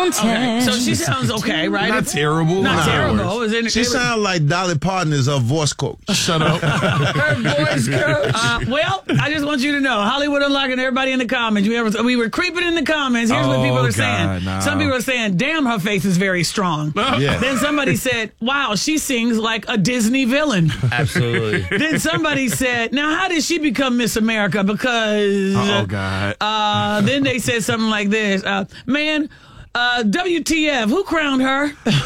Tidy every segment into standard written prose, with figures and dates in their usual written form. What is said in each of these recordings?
Okay, so she sounds okay, right? Not terrible. Not terrible. She sounds like Dolly Parton is her voice coach. Shut up. Her voice coach. Well, I just want you to know, Hollywood Unlocked and everybody in the comments, we were creeping in the comments. Here's what people are saying. No. Some people are saying, damn, her face is very strong. Yeah. Then somebody said, wow, she sings like a Disney villain. Absolutely. Then somebody said, now how did she become Miss America? Because... Oh, God. Then they said something like this. WTF, who crowned her?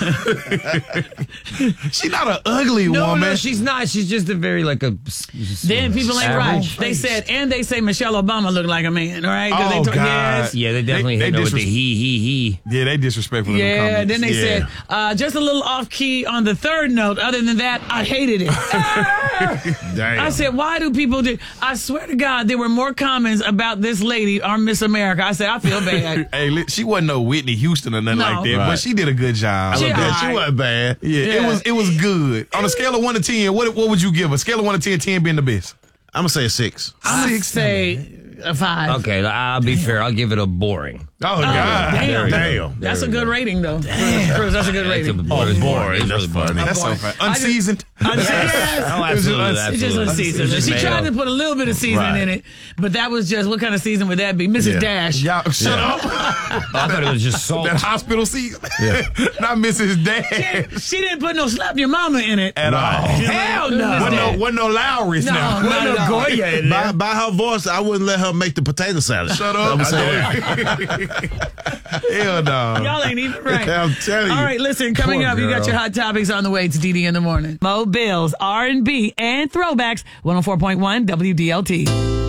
She's not an ugly woman. No, she's not. She's just a very Then people ain't right. They say Michelle Obama looked like a man, right? Oh, God. Yes. Yeah, they definitely hit her with the he. Yeah, they disrespectful in the Yeah, comments. then they said, just a little off key on the third note. Other than that, I hated it. Damn. I said, why do people do? I swear to God, there were more comments about this lady, our Miss America. I said, I feel bad. Hey, she wasn't no Whitney Houston or nothing like that, Right. but she did a good job. She- She wasn't bad. Yeah, it was good. On a scale of 1 to 10, what would you give her? Scale of 1 to 10, 10 being the best. I'm going to say a 6. I say a 5. Okay, I'll be fair. I'll give it a boring. Oh, God. Damn. That's a good rating, though. Cruz, that's a good rating. Boring. boring. That's That's funny. That's so funny. Unseasoned. Yes. Oh, absolutely. It's just unseasoned. She tried to put a little bit of seasoning in it, but that was just, what kind of season would that be? Mrs. Dash. Y'all, shut up. I thought it was just salt. That hospital season. Not Mrs. Dash She didn't put no slap your mama in it. at all. Hell no. Wasn't no Lowry's now. No, not at all. Goya in there. By her voice, I wouldn't let her make the potato salad. Shut up. I'm saying. Hell no. Y'all ain't even right. I'm telling you. All right, listen, coming Poor up, you got girl. your hot topics on the way. It's DD in the morning. Mo Bills, R&B, and throwbacks, 104.1 WDLT.